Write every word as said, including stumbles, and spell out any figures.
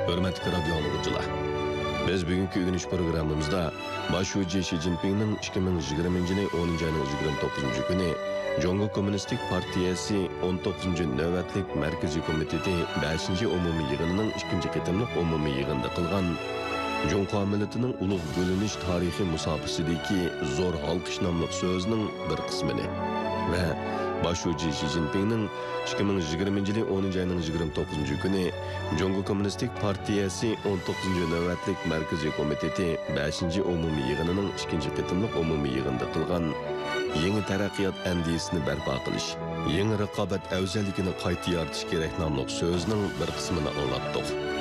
Hürmetli radyo anlıcılar. Biz bugünkü ürünüş programımızda Başuci Xi Jinping'nin ikki ming yigirmanchi yili o'ninchi ayning yigirma to'qqizinchi kuni Jongo Kommunistik Partiyasi o'n to'qqizinchi navbatlik Markaziy komiteti beshinchi umumiy yig'inining ikkinchi qitimliq umumiy yig'inida qilgan Jongo millatining ulug' bo'linish tarixi musobasidagi zo'r halqish nomli so'zining bir qismini va Başuci Xi Jinping'nin ikki ming yigirmanchi yili o'ninchi ayning yigirma to'qqizinchi kuni Jongo Kommunistik Partiyasi o'n to'qqizinchi navbatlik Markaziy komiteti beshinchi umumiy yig'inining ikkinchi qitimliq umumiy yig'inida qilgan yangi taraqqiyot andisini barpo qilish, yangi raqobat afzalligini qayta yaratish kerak nomli so'zning bir qismini anglatdik.